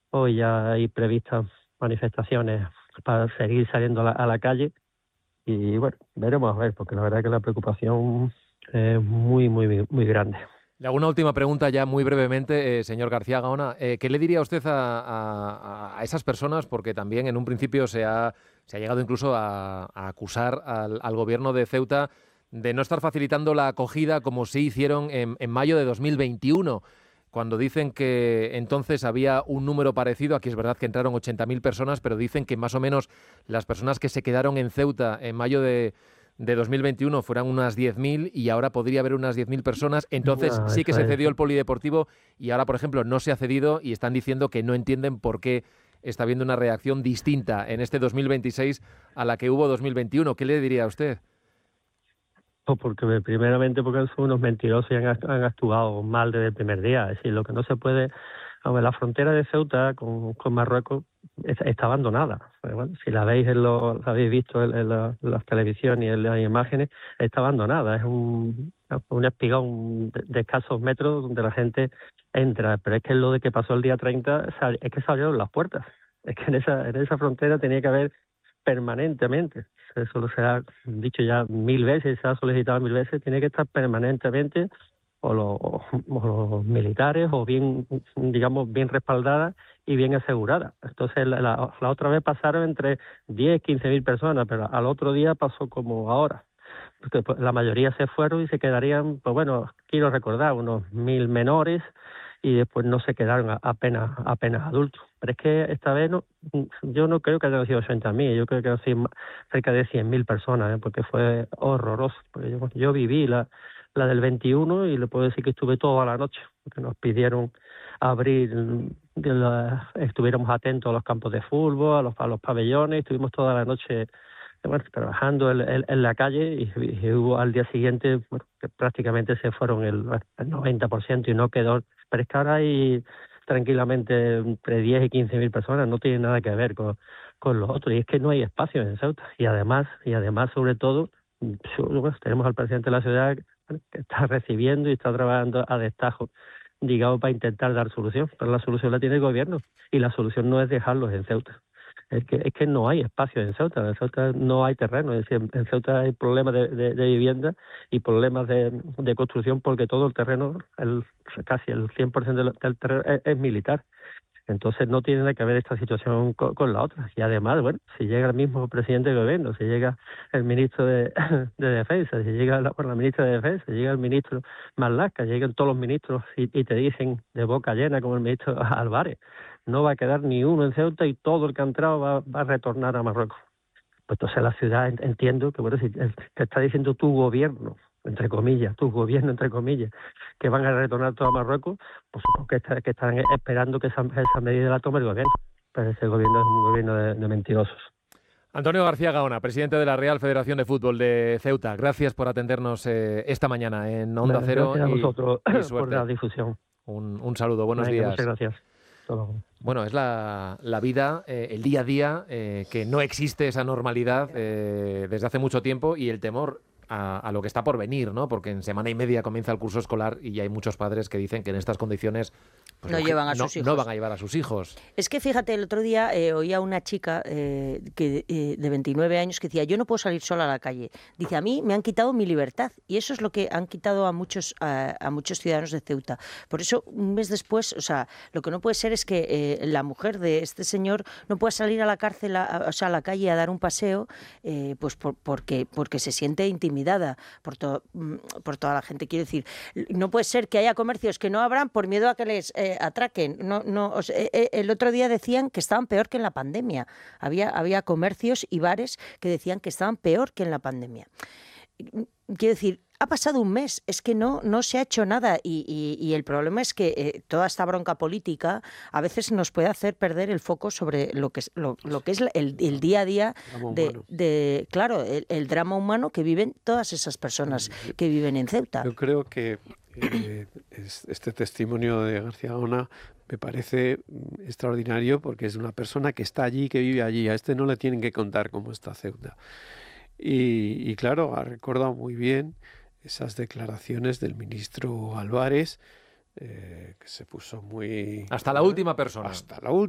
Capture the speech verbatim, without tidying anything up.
Hoy ya hay previstas manifestaciones para seguir saliendo a la, a la calle y bueno, veremos a ver, porque la verdad es que la preocupación es muy, muy, muy grande. Le hago una última pregunta ya muy brevemente, eh, señor García Gaona. Eh, ¿Qué le diría usted a, a, a esas personas? Porque también en un principio se ha, se ha llegado incluso a, a acusar al, al gobierno de Ceuta de no estar facilitando la acogida como sí hicieron en, en mayo de dos mil veintiuno, cuando dicen que entonces había un número parecido. Aquí es verdad que entraron ochenta mil personas, pero dicen que más o menos las personas que se quedaron en Ceuta en mayo de de dos mil veintiuno fueran unas diez mil y ahora podría haber unas diez mil personas. Entonces No, sí que eso se es. cedió el polideportivo y ahora, por ejemplo, no se ha cedido y están diciendo que no entienden por qué está habiendo una reacción distinta en este dos mil veintiséis a la que hubo dos mil veintiuno. ¿Qué le diría a usted? Pues porque primeramente porque son unos mentirosos y han, han actuado mal desde el primer día. Es decir, lo que no se puede... A ver, la frontera de Ceuta con, con Marruecos está, está abandonada. Pero bueno, si la veis, en lo, la habéis visto en, en, la, en las televisiones y en las imágenes, está abandonada. Es un, un espigón de, de escasos metros donde la gente entra. Pero es que lo de que pasó el día treinta, es que se abrieron las puertas. Es que en esa, en esa frontera tenía que haber permanentemente, eso se ha dicho ya mil veces, se ha solicitado mil veces, tiene que estar permanentemente o los, o los militares o bien, digamos, bien respaldadas y bien aseguradas. Entonces la, la, la otra vez pasaron entre diez, quince mil personas, pero al otro día pasó como ahora, porque pues, la mayoría se fueron y se quedarían, pues bueno, quiero recordar, unos mil menores y después no se quedaron apenas apenas adultos. Pero es que esta vez no, yo no creo que hayan sido ochenta mil, yo creo que han sido cerca de cien mil personas, ¿eh? Porque fue horroroso. Porque yo, yo viví la, la del veintiuno y le puedo decir que estuve toda la noche, porque nos pidieron abrir, de la, estuviéramos atentos a los campos de fútbol, a los, a los pabellones, estuvimos toda la noche bueno, trabajando en, en, en la calle y, y hubo al día siguiente bueno, que prácticamente se fueron el, el noventa por ciento y no quedó. Pero es que ahora hay tranquilamente entre diez y quince mil personas, no tiene nada que ver con, con los otros. Y es que no hay espacio en Ceuta. Y además, y además sobre todo, bueno, tenemos al presidente de la ciudad que está recibiendo y está trabajando a destajo, digamos, para intentar dar solución. Pero la solución la tiene el gobierno y la solución no es dejarlos en Ceuta. Es que, es que no hay espacio en Ceuta, en Ceuta no hay terreno, es decir, en Ceuta hay problemas de, de, de vivienda y problemas de, de construcción porque todo el terreno, el, casi el cien por ciento del, del terreno es, es militar. Entonces no tiene nada que ver esta situación con, con la otra. Y además, bueno, si llega el mismo presidente de gobierno, si llega el ministro de, de Defensa, si llega la, bueno, la ministra de Defensa, si llega el ministro Marlaska, llegan todos los ministros y, y te dicen de boca llena como el ministro Álvarez, no va a quedar ni uno en Ceuta y todo el que ha entrado va, va a retornar a Marruecos. Pues entonces la ciudad, entiendo que, bueno, si te está diciendo tu gobierno, entre comillas, tu gobierno, entre comillas, que van a retornar todo a Marruecos, pues supongo que, está, que están esperando que esa, esa medida la tome el gobierno. Pero ese gobierno es un gobierno de, de mentirosos. Antonio García Gaona, presidente de la Real Federación de Fútbol de Ceuta. Gracias por atendernos eh, esta mañana en Onda Cero Gracias a y, vosotros y por la suerte. difusión. Un, un saludo, buenos Venga, muchas días. gracias. Hasta luego. Bueno, es la, la vida, eh, el día a día, eh, que no existe esa normalidad eh, desde hace mucho tiempo y el temor a, a lo que está por venir, ¿no? Porque en semana y media comienza el curso escolar y ya hay muchos padres que dicen que en estas condiciones pues, no llevan a no, sus hijos. no van a llevar a sus hijos. Es que fíjate, el otro día eh, oía a una chica eh, que, eh, de veintinueve años que decía, yo no puedo salir sola a la calle. Dice, a mí me han quitado mi libertad. Y eso es lo que han quitado a muchos, a, a muchos ciudadanos de Ceuta. Por eso, un mes después, o sea, lo que no puede ser es que eh, la mujer de este señor no pueda salir a la cárcel, a, o sea, a la calle a dar un paseo, eh, pues por, porque, porque se siente intimidada por, to, por toda la gente. Quiero decir, no puede ser que haya comercios que no abran por miedo a que les eh, atraquen. No, no, o sea, el otro día decían que estaban peor que en la pandemia. Había, había comercios y bares que decían que estaban peor que en la pandemia. Quiero decir, ha pasado un mes, es que no, no se ha hecho nada y, y, y el problema es que eh, toda esta bronca política a veces nos puede hacer perder el foco sobre lo que es, lo, lo que es el, el día a día de, de claro, el, el drama humano que viven todas esas personas que viven en Ceuta. Yo creo que eh, este testimonio de García Gaona me parece extraordinario porque es una persona que está allí, que vive allí. A este no le tienen que contar cómo está Ceuta. Y, y claro, ha recordado muy bien esas declaraciones del ministro Álvarez, eh, que se puso muy... Hasta la última persona. Hasta la última.